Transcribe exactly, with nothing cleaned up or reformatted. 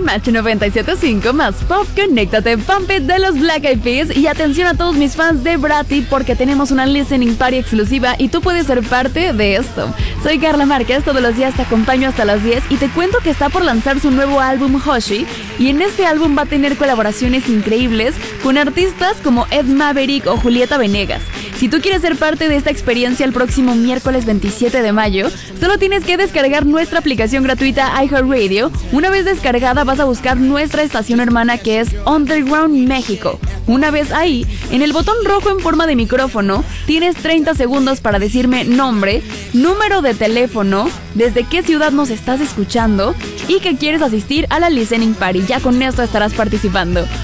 Match noventa y siete punto cinco más Pop, conéctate, Pump It de los Black Eyed Peas. Y atención a todos mis fans de Bratty, porque tenemos una listening party exclusiva y tú puedes ser parte de esto. Soy Carla Márquez, todos los días te acompaño hasta las diez y te cuento que está por lanzar su nuevo álbum Hoshi, y en este álbum va a tener colaboraciones increíbles con artistas como Ed Maverick o Julieta Venegas. Si tú quieres ser parte de esta experiencia el próximo miércoles veintisiete de mayo, solo tienes que descargar nuestra aplicación gratuita iHeartRadio. Una vez descargada vas a buscar nuestra estación hermana, que es Underground México. Una vez ahí, en el botón rojo en forma de micrófono, tienes treinta segundos para decirme nombre, número de teléfono, desde qué ciudad nos estás escuchando y que quieres asistir a la listening party. Ya con esto estarás participando.